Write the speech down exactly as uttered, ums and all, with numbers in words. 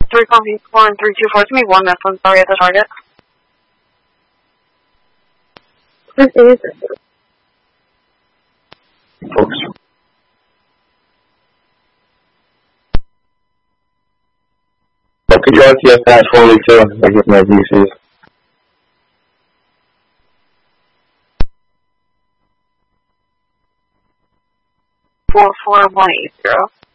three Coffee four and three two four. Give me one minute. I'm sorry at the target. This is. Folks. Oh, could you R T S dash forty-two? I get my V Cs. Four four one eight zero.